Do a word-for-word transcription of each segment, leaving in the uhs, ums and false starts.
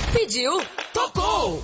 Pediu, tocou!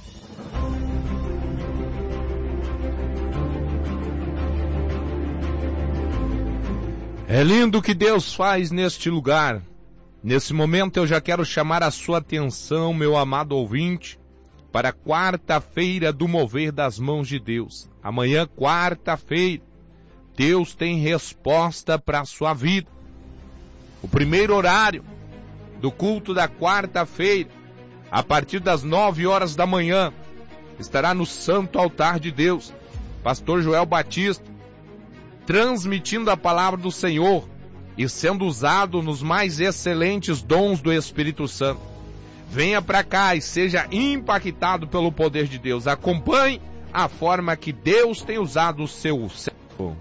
É lindo o que Deus faz neste lugar. Nesse momento eu já quero chamar a sua atenção, meu amado ouvinte, para quarta-feira do mover das mãos de Deus. Amanhã, quarta-feira, Deus tem resposta para a sua vida. O primeiro horário do culto da quarta-feira, a partir das nove horas da manhã, estará no Santo Altar de Deus, Pastor Joel Batista, transmitindo a palavra do Senhor e sendo usado nos mais excelentes dons do Espírito Santo. Venha para cá e seja impactado pelo poder de Deus. Acompanhe a forma que Deus tem usado o seu servo.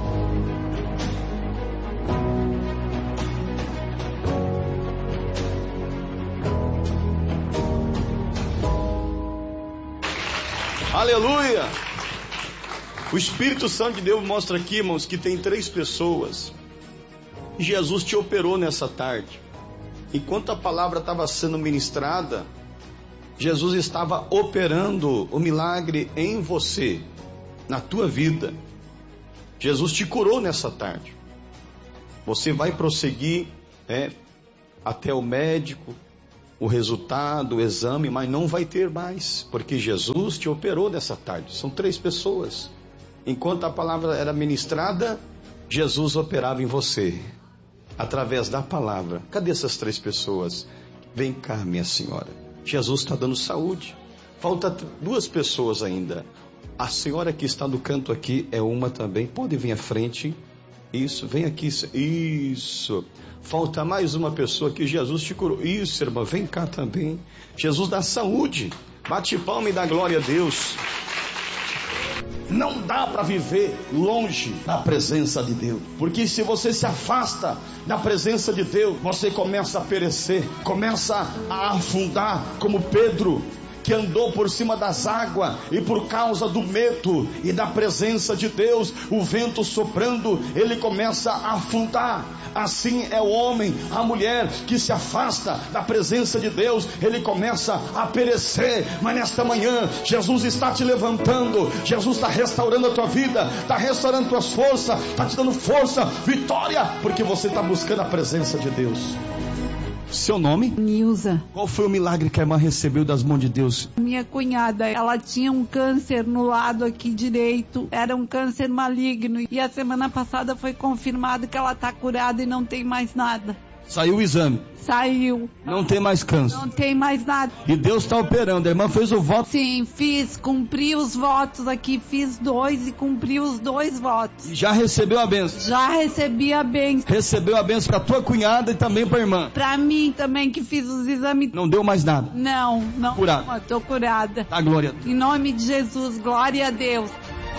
Aleluia! O Espírito Santo de Deus mostra aqui, irmãos, que tem três pessoas. Jesus te operou nessa tarde. Enquanto a palavra estava sendo ministrada, Jesus estava operando o milagre em você, na tua vida. Jesus te curou nessa tarde. Você vai prosseguir é, até o médico, o resultado, o exame, mas não vai ter mais, porque Jesus te operou nessa tarde. São três pessoas. Enquanto a palavra era ministrada, Jesus operava em você, através da palavra. Cadê essas três pessoas? Vem cá, minha senhora. Jesus está dando saúde. Falta duas pessoas ainda. A senhora que está no canto aqui é uma também. Pode vir à frente. Isso, vem aqui. Isso. Falta mais uma pessoa que Jesus te curou. Isso, irmã, vem cá também. Jesus dá saúde. Bate palma e dá glória a Deus. Não dá para viver longe da presença de Deus, porque se você se afasta da presença de Deus, você começa a perecer, começa a afundar, como Pedro, que andou por cima das águas, e por causa do medo e da presença de Deus, o vento soprando, ele começa a afundar. Assim é o homem, a mulher que se afasta da presença de Deus, ele começa a perecer. Mas nesta manhã, Jesus está te levantando, Jesus está restaurando a tua vida, está restaurando tuas forças, está te dando força, vitória, porque você está buscando a presença de Deus. Seu nome? Nilza. Qual foi o milagre que a irmã recebeu das mãos de Deus? Minha cunhada, ela tinha um câncer no lado aqui direito, era um câncer maligno, e a semana passada foi confirmado que ela está curada e não tem mais nada. Saiu o exame? Saiu. Não tem mais câncer? Não tem mais nada. E Deus está operando. A irmã fez o voto? Sim, fiz, cumpri os votos aqui, fiz dois e cumpri os dois votos. E já recebeu a bênção? Já recebi a bênção. Recebeu a bênção para tua cunhada e também para a irmã? Para mim também, que fiz os exames. Não deu mais nada? Não, não. Curada? Estou curada. Dá glória a Deus. Em nome de Jesus, glória a Deus.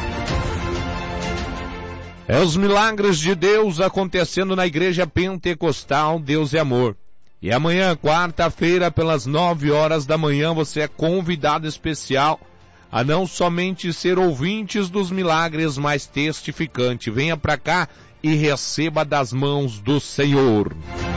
É os milagres de Deus acontecendo na igreja pentecostal Deus é Amor. E amanhã, quarta-feira, pelas nove horas da manhã, você é convidado especial a não somente ser ouvintes dos milagres, mas testificante. Venha para cá e receba das mãos do Senhor.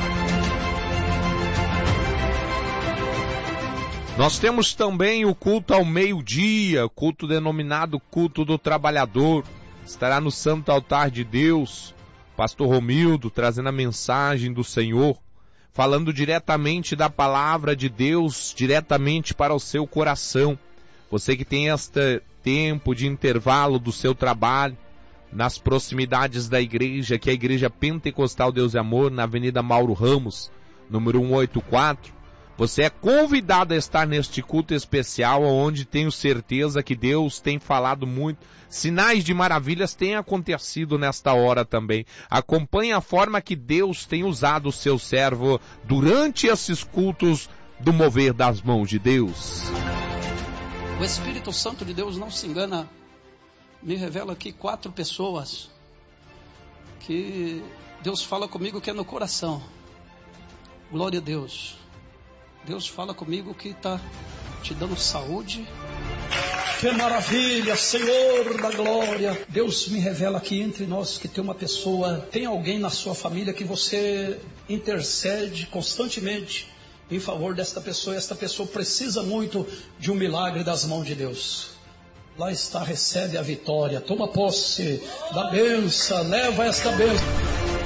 Nós temos também o culto ao meio-dia, culto denominado culto do trabalhador. Estará no Santo Altar de Deus, Pastor Romildo, trazendo a mensagem do Senhor, falando diretamente da palavra de Deus, diretamente para o seu coração. Você que tem este tempo de intervalo do seu trabalho, nas proximidades da igreja, que é a Igreja Pentecostal Deus e Amor, na Avenida Mauro Ramos, número cento e oitenta e quatro, você é convidado a estar neste culto especial, onde tenho certeza que Deus tem falado muito. Sinais de maravilhas têm acontecido nesta hora também. Acompanhe a forma que Deus tem usado o seu servo durante esses cultos do mover das mãos de Deus. O Espírito Santo de Deus não se engana. Me revela aqui quatro pessoas que Deus fala comigo que é no coração. Glória a Deus. Deus fala comigo que está te dando saúde. Que maravilha, Senhor da glória. Deus me revela aqui entre nós que tem uma pessoa, tem alguém na sua família que você intercede constantemente em favor desta pessoa. Esta pessoa precisa muito de um milagre das mãos de Deus. Lá está, recebe a vitória, toma posse da bênção, leva esta bênção.